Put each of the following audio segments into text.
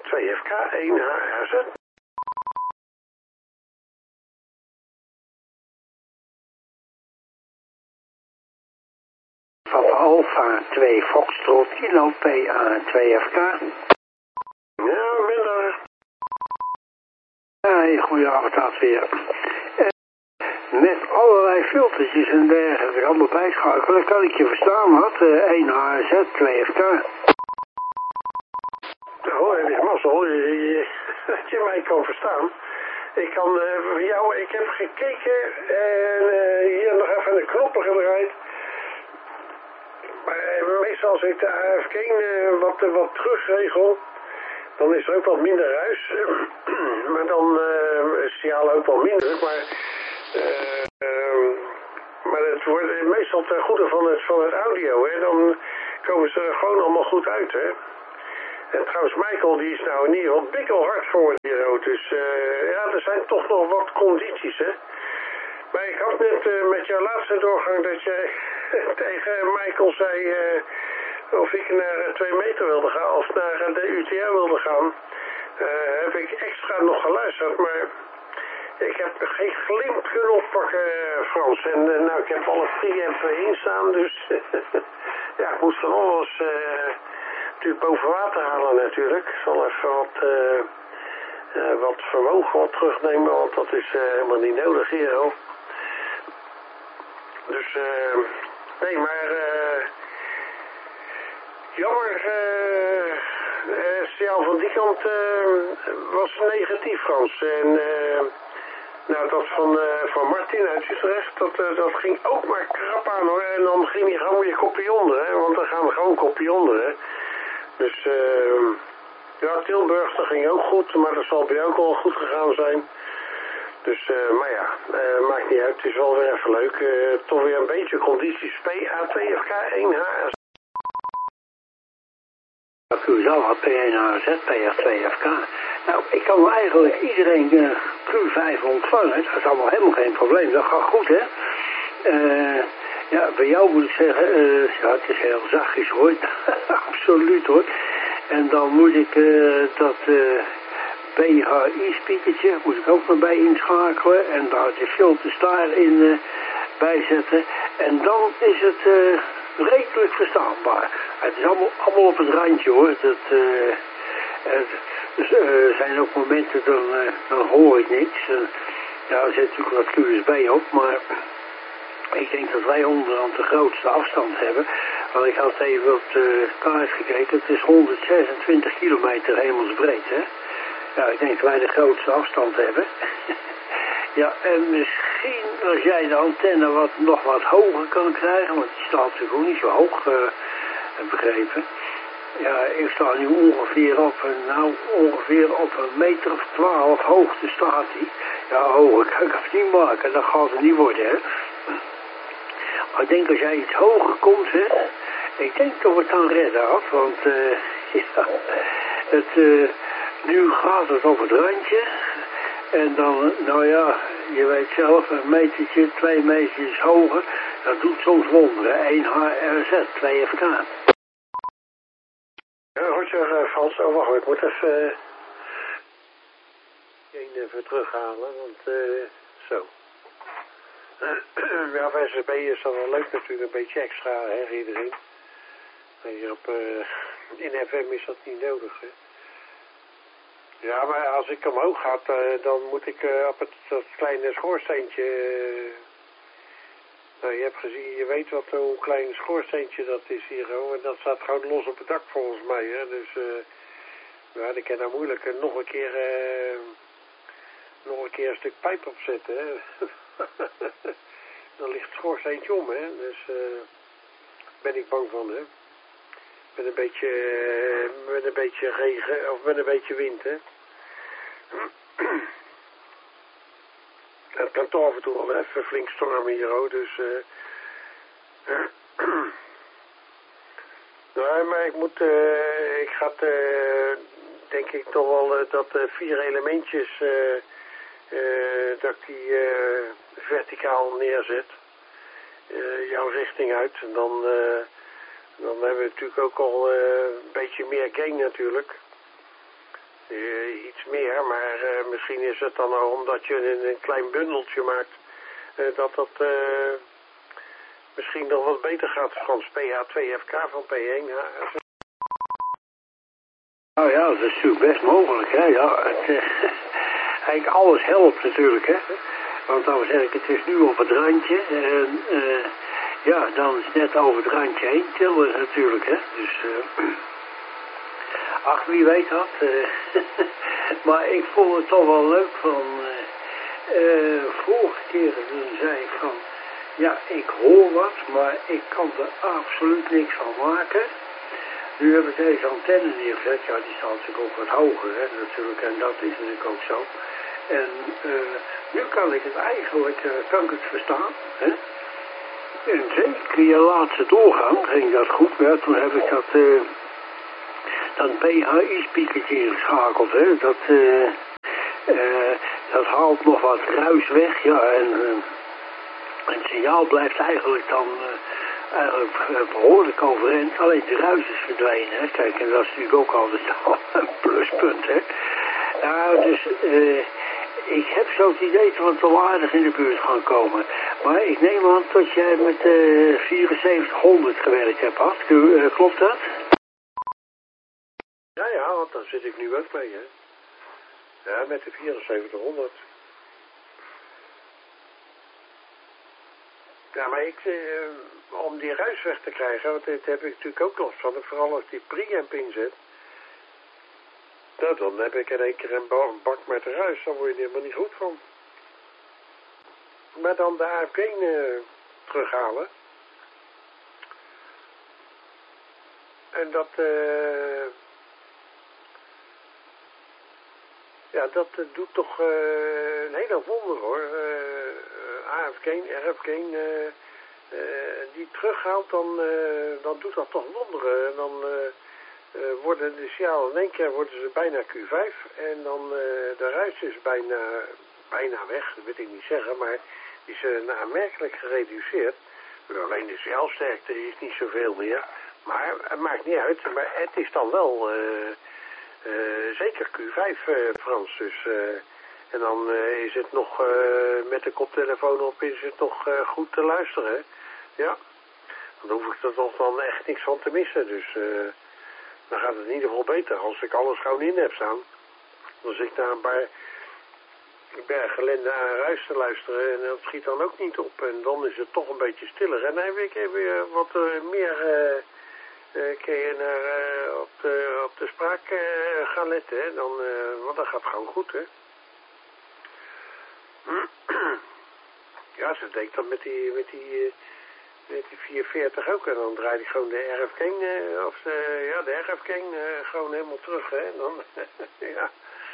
2FK 1 HRZ. Papa Alpha 2 Foxtrot Kilo PA 2FK. Ja, ben daar. Hey, goedenavond weer. Met allerlei filtertjes en dergelijke allemaal bijschakelen. Kan ik je verstaan wat? 1 HZ 2FK. Oh, heb je mazzel dat je mij kan verstaan. Ik kan voor jou, ik heb gekeken en hier nog even de knoppen gedraaid. Maar meestal als ik de AFK wat terugregel, dan is er ook wat minder ruis. Maar dan is het signaal ook wel minder. Maar het wordt meestal ten goede van het audio. Hè. Dan komen ze er gewoon allemaal goed uit. Hè. En trouwens, Michael die is nou in ieder geval bikkelhard voor het hier. Dus ja, er zijn toch nog wat condities. Hè. Maar ik had net met jouw laatste doorgang dat jij tegen Michael zei of ik naar 2 meter wilde gaan of naar de UTR wilde gaan. Heb ik extra nog geluisterd, maar ik heb geen glimp kunnen oppakken, Frans. En nou, ik heb alle 3 even instaan, dus ja, ik moest er nog wel eens natuurlijk boven water halen natuurlijk. Ik zal even wat vermogen wat terugnemen, want dat is helemaal niet nodig hier, hoor. Dus, nee, maar jammer, signaal van die kant was negatief, Frans. En nou, dat van Martin uit Utrecht, dat ging ook maar krap aan, hoor. En dan ging hij gewoon weer kopie onder, hè, want dan gaan we gewoon kopie onder, hè. Dus, ja, Tilburg, dat ging ook goed, maar dat zal bij jou ook wel goed gegaan zijn. Dus, maar ja, maakt niet uit. Het is wel weer even leuk. Toch weer een beetje condities. PA2FK 1HS. Q-Zal, P1HZ, PA2FK. Nou, ik kan eigenlijk iedereen Q5 ontvangen. Dat is allemaal helemaal geen probleem. Dat gaat goed, hè? Ja, bij jou moet ik zeggen, ja, het is heel zachtjes, hoor. Absoluut, hoor. En dan moet ik dat PHI-speakertje moet ik ook nog bij inschakelen en daar de filters daarin bijzetten. En dan is het redelijk verstaanbaar. Het is allemaal op het randje, hoor. Er zijn ook momenten dan hoor ik niks. Ja, er zit natuurlijk wat QSB op, maar ik denk dat wij onderhand de grootste afstand hebben. Want ik had even op de kaart gekeken. Het is 126 kilometer hemelsbreed, hè. Ja, ik denk dat wij de grootste afstand hebben. Ja, en misschien als jij de antenne nog wat hoger kan krijgen, want die staat natuurlijk ook niet zo hoog, begrepen. Ja, ik sta nu ongeveer op een meter of 12 hoogte staat hij. Ja, hoger kan ik het niet maken, dat gaat het niet worden, hè. Maar ik denk als jij iets hoger komt, hè, ik denk dat we het dan redden af, want ja, nu gaat het op het randje. En dan, nou ja, je weet zelf, een metertje, 2 metertjes hoger, dat doet soms wonderen. 1 HRZ, 2FK. Ja, Roger, Frans, oh wacht, ik moet even terughalen, want zo. Ja, voor SSB is dat wel leuk natuurlijk, een beetje extra, hè, voor iedereen. Maar hier in FM is dat niet nodig, hè. Ja, maar als ik omhoog ga, dan moet ik op dat kleine schoorsteentje. Nou, je hebt gezien, je weet wat hoe klein schoorsteentje dat is hier, hoor. En dat staat gewoon los op het dak volgens mij, hè. Dus, ja, dan kan je nou moeilijk nog een keer een stuk pijp opzetten, hè. Dan ligt het schoorsteentje om, hè. Dus, ben ik bang van, hè. Met een beetje regen, of met een beetje wind, hè. Het kan toch af en toe wel even flink stormen hier, hoor, dus nee, maar ik ga denk ik toch wel dat 4 elementjes, dat ik die verticaal neerzet, jouw richting uit, en dan hebben we natuurlijk ook al een beetje meer gain natuurlijk. iets meer, maar misschien is het dan al omdat je een klein bundeltje maakt, dat misschien nog wat beter gaat. Frans, PH2FK van P1. Nou ja, dat is natuurlijk best mogelijk, hè. Ja, eigenlijk alles helpt natuurlijk, hè. Want dan zeg ik, het is nu op het randje en ja, dan is het net over het randje heen tillen natuurlijk, hè. Dus, ach, wie weet dat. Maar ik vond het toch wel leuk van, vorige keer toen zei ik van, ja, ik hoor wat, maar ik kan er absoluut niks van maken. Nu heb ik deze antenne neergezet, ja, die staat natuurlijk ook wat hoger, hè, natuurlijk, en dat is natuurlijk ook zo. En nu kan ik het eigenlijk, kan ik het verstaan, hè. En zeker je laatste doorgang ging dat goed, maar toen heb ik dat PHI-spiekertje ingeschakeld, hè. Dat haalt nog wat ruis weg, ja, en het signaal blijft eigenlijk dan behoorlijk overeind, alleen de ruis is verdwenen, hè. Kijk, en dat is natuurlijk ook altijd een pluspunt, hè. Nou, dus ik heb zo het idee dat we wel aardig in de buurt gaan komen. Maar ik neem aan dat jij met 7400 gewerkt hebt, Ad. Klopt dat? Ja, want daar zit ik nu ook mee, hè. Ja, met de 7400. Ja, maar om die ruis weg te krijgen, want dit heb ik natuurlijk ook last van, vooral als die preamp inzet. Nou, dan heb ik in één keer een bak met ruis, daar word je er helemaal niet goed van. Maar dan de AFK terughalen. En dat, ja, dat doet toch een hele wonder, hoor. AFK, RFK, die terughaalt, dan doet dat toch wonderen. En dan worden de signaal in één keer worden ze bijna Q5 en dan de ruis is bijna weg, dat weet ik niet zeggen, maar die is aanmerkelijk gereduceerd. Alleen de signaalsterkte is niet zoveel meer, maar het maakt niet uit, maar het is dan wel zeker Q5, Frans, dus en dan is het nog met de koptelefoon op is het nog goed te luisteren, hè? Ja, dan hoef ik er toch dan echt niks van te missen, dus dan gaat het in ieder geval beter als ik alles gewoon in heb staan. Als ik naar een paar berggelenden aan ruis te luisteren en dat schiet dan ook niet op. En dan is het toch een beetje stiller. En dan heb ik even wat meer kun je op de spraak gaan letten. Hè? Dan, want dat gaat gewoon goed, hè. Ja, ze deed dat met die 440 ook. En dan draai ik gewoon de RF-King, de RF-King gewoon helemaal terug, hè. En dan, ja,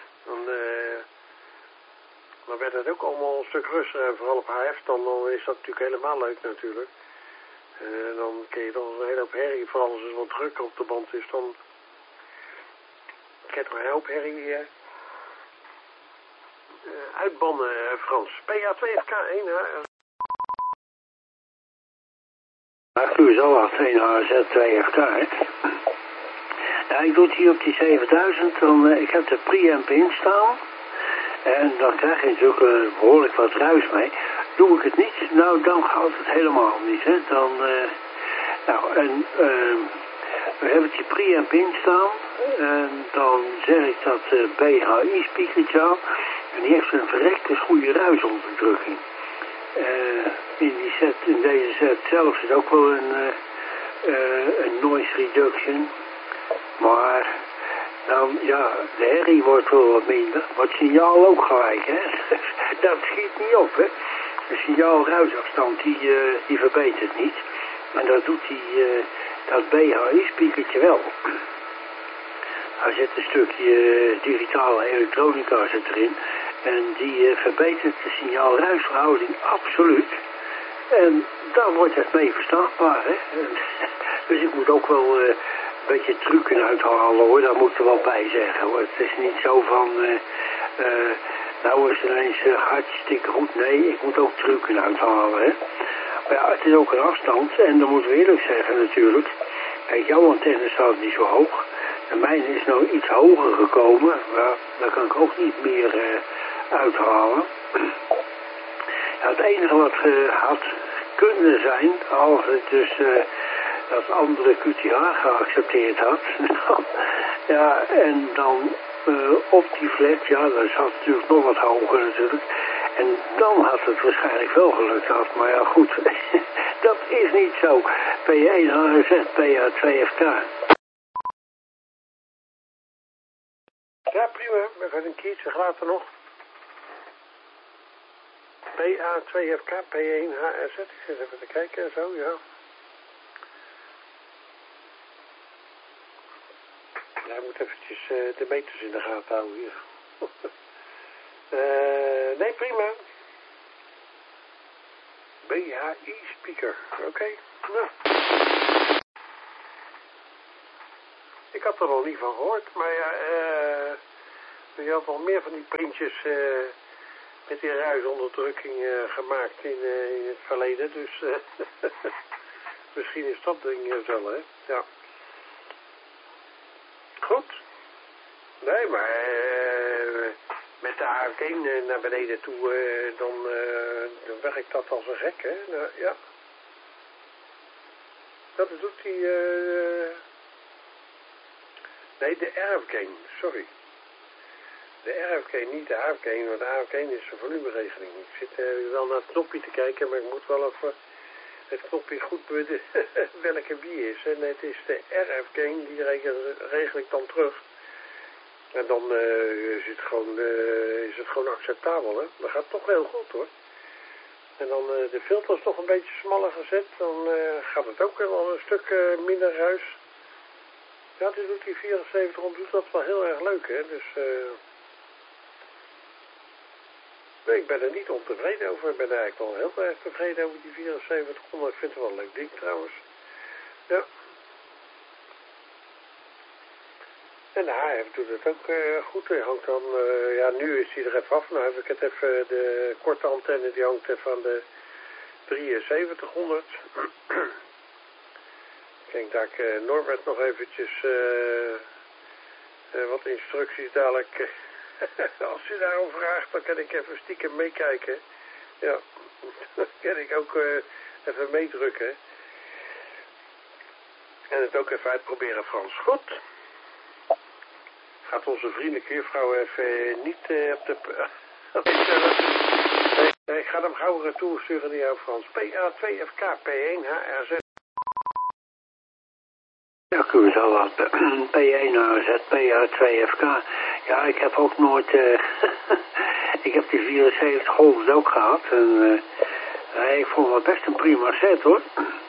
dan werd het ook allemaal een stuk rustiger. En vooral op HF, dan is dat natuurlijk helemaal leuk natuurlijk. En dan kun je toch een hele hoop herrie, vooral als er wat druk op de band is, dan krijg je toch een hele hoop herrie uitbannen, Frans. PH2FK1, QSO 1HZ2FK, hè. Ja, ik doe het hier op die 7000, ik heb de preamp instaan. En dan krijg je natuurlijk behoorlijk wat ruis mee. Doe ik het niet, nou dan gaat het helemaal niet, hè. Dan, we hebben die preamp instaan. En dan zeg ik dat BHI-speakertje aan. En die heeft een verrekte goede ruisonderdrukking. In deze set zelf zit ook wel een noise reduction. Maar dan, ja, de herrie wordt wel wat minder. Maar het signaal ook gelijk, hè. Dat schiet niet op, hè. De signaalruisafstand, die verbetert niet. En dat doet dat BHI-speakertje wel. Daar zit een stukje digitale elektronica zit erin. En die verbetert de signaalruisverhouding absoluut. En daar wordt het mee verstaanbaar, hè. Dus ik moet ook wel een beetje trucken uithalen, hoor. Daar moet ik er wel bij zeggen, hoor. Het is niet zo van, nou is het ineens hartstikke goed. Nee, ik moet ook trucken uithalen, hè. Maar ja, het is ook een afstand. En dan moeten we eerlijk zeggen natuurlijk. Kijk, jouw antenne staat niet zo hoog. En mijn is nou iets hoger gekomen. Maar daar kan ik ook niet meer uithalen. Ja, het enige wat had kunnen zijn, als het dus dat andere QTH geaccepteerd had. Ja, en dan op die flat, ja, dat zat natuurlijk nog wat hoger natuurlijk. En dan had het waarschijnlijk wel gelukt had. Maar ja, goed, dat is niet zo. P1 HZ, PA2FK. Ja, prima. We gaan een keertje later nog. PA2FK, P1 HRZ. Ik zit even te kijken en zo, ja. Ja, ik moet eventjes de meters in de gaten houden hier. Nee, prima. BHI speaker. Oké. Nou. Ik had er nog niet van gehoord, maar ja, je had al meer van die printjes met die ruisonderdrukking gemaakt in het verleden, dus misschien is dat ding wel, hè. Ja. Goed. Nee, maar met de AFK naar beneden toe, dan werkt dat als een gek, hè. Nou, ja. Dat doet die... Nee, de RFK, sorry. De RFK, niet de AFK, want de AFK is een volumeregeling. Ik zit wel naar het knopje te kijken, maar ik moet wel even het knopje goed weten welke wie is. En het is de RFK, die regel ik dan terug. En dan is het gewoon acceptabel, hè. Dat gaat toch heel goed, hoor. En dan de filters toch een beetje smaller gezet, dan gaat het ook wel een stuk minder ruis. Ja, die doet die 74 om, doet dat wel heel erg leuk, hè. Dus nee, ik ben er niet ontevreden over. Ik ben eigenlijk wel heel erg tevreden over die 7400. Ik vind het wel een leuk ding trouwens. Ja. En de HF doet het ook goed. Hij hangt dan, ja, nu is hij er even af. Nou heb ik het even, de korte antenne die hangt even aan de 7300. Ik denk dat ik Norbert nog eventjes wat instructies dadelijk, als hij daarom vraagt, dan kan ik even stiekem meekijken. Ja, dan kan ik ook even meedrukken. En het ook even uitproberen, Frans. Goed. Gaat onze vriendelijke juffrouw even niet op de... Nee, ik ga hem gauw retour sturen naar jou, Frans. PA2FK, P1 HRZ. Ja, kun je zo wat. P1 HRZ, PA2FK. Ja, ik heb ook nooit... ik heb die 7400 ook gehad. En ik vond het best een prima set, hoor.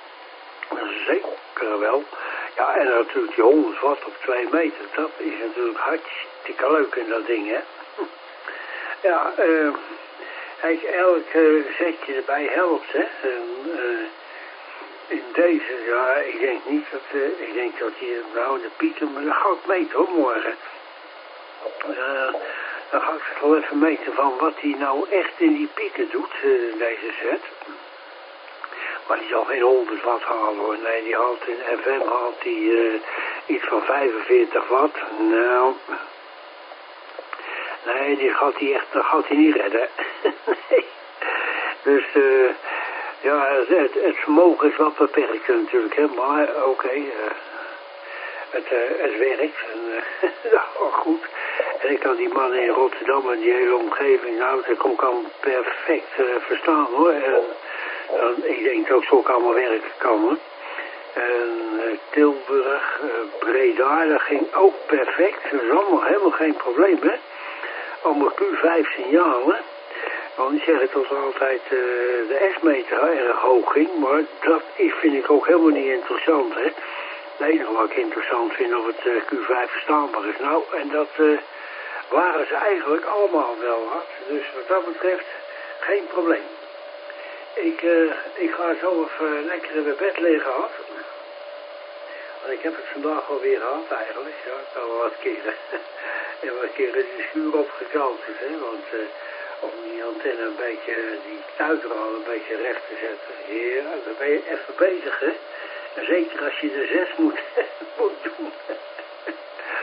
Zeker wel. Ja, en natuurlijk die 100 watt op 2 meter. Dat is natuurlijk hartstikke leuk in dat ding, hè. Ja, elk zetje erbij helpt, hè. En, in deze, ja, ik denk niet dat, ik denk dat hier, nou, de pieken, maar dat ga ik meten, hoor, morgen. Dan ga ik wel even meten van wat hij nou echt in die pieken doet, deze set. Maar die zal geen 100 watt halen, hoor. Nee, die haalt in FM haalt die iets van 45 watt. Nou, nee, die gaat hij echt, dat gaat hij niet redden. Nee. Dus, ja, het vermogen is wat beperkt natuurlijk, hè. Maar, oké, het werkt. En, ja, goed. En ik kan die man in Rotterdam en die hele omgeving, nou, dat kon ik allemaal perfect verstaan, hoor. En, ik denk dat ik zo ook allemaal werken kan, hoor. En Tilburg, Breda, dat ging ook perfect. Dat is allemaal helemaal geen probleem, hè. Allemaal Q5 signalen. Want die zeggen toch altijd de S-meter erg hoog ging. Maar dat vind ik ook helemaal niet interessant, hè. Het enige wat ik interessant vind of het Q5 verstaanbaar is. Nou, en dat waren ze eigenlijk allemaal wel wat. Dus wat dat betreft, geen probleem. Ik ga zo even lekker in mijn bed liggen, hoor. Want ik heb het vandaag alweer gehad eigenlijk. Ja, ik heb wel wat keren. En wat keren de schuur opgekald is, hè. Want om die antenne een beetje, die tuitraal een beetje recht te zetten. Ja, dan ben je even bezig, hè. En zeker als je de 6 moet doen.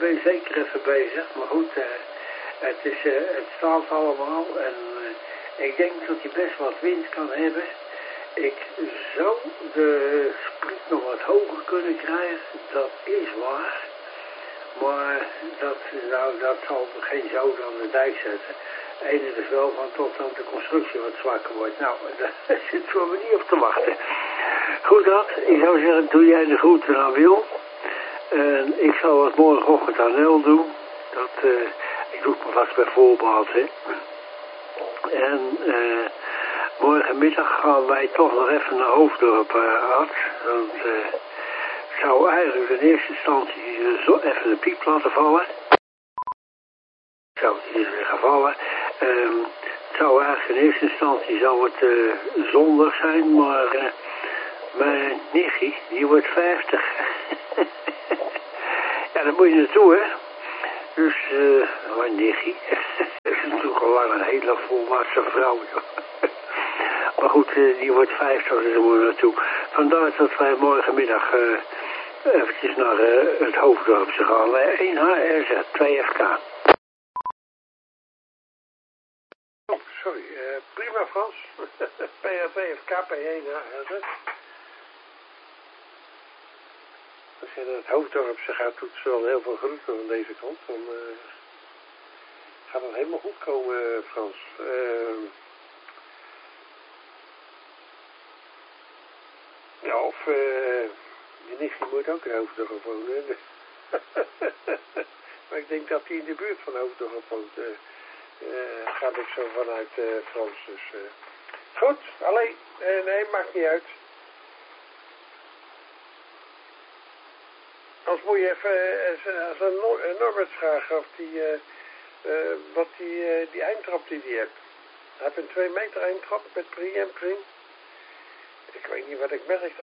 ben zeker even bezig. Maar goed, het staat allemaal. En ik denk dat hij best wat wind kan hebben. Ik zou de spriet nog wat hoger kunnen krijgen. Dat is waar. Maar dat zal geen zoden aan de dijk zetten. En het is wel van totdat de constructie wat zwakker wordt. Nou, daar zitten we niet op te wachten. Goed, dat. Ik zou zeggen, doe jij de groeten aan Wil. En ik zal het morgenochtend aan Nel doen. Ik doe het me vast bij voorbaat, hè. En morgenmiddag gaan wij toch nog even naar Hoofddorp, Ad. Want ik zou eigenlijk in eerste instantie zo even de piep laten vallen. Zou het hier weer gaan vallen. Het zou eigenlijk in eerste instantie zondag zijn, maar mijn nichtje, die wordt 50. Ja, daar moet je naartoe, hè. Dus, mijn nichtje. Dat is natuurlijk al lang een hele volwassen vrouw, joh. Maar goed, die wordt 50, dus daar moeten we naartoe. Vandaar dat wij morgenmiddag eventjes naar het Hoofddorp gaan. 1 HRZ, 2 FK. Oh, sorry, prima Frans. PR2FK, P1 HRZ. Als je naar het Hoofddorp gaat, doet ze wel heel veel groeten van deze kant. Dan gaat het helemaal goed komen, Frans. Ja, of je nichtje moet ook in Hoofddorp wonen. Maar ik denk dat hij in de buurt van Hoofddorp woont. Gaat ik zo vanuit Frans. Dus goed, alleen, nee, maakt niet uit. Anders moet je even als een Norbert vragen of wat die eindtrap die hij hebt. Hij heeft een 2 meter eindtrap met pre-empring. Ik weet niet wat ik merk